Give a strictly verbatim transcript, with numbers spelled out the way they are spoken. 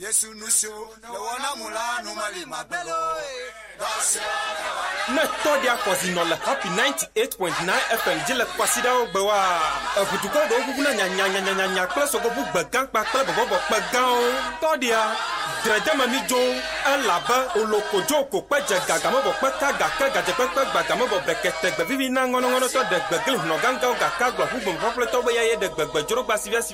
Yesu nusio, le wana mula numali mabelo. Ne todia kozino le happy ninety-eight point nine F M jile kwasida ogbewa. Efutuko do guguna nya nya nya nya nya kle sogo bu gbegan pa kle bobo gbegan. Todia Drede mami jo un laba olokojo ko pe je gaga mo bo pe ka ga ka ga je pe pe gbaga mo bo bekete gbe vivi na ngono ngono to de gbegli no ganga ga ka gbo hu gbo pople to be ye de gbegbe joro gba sivia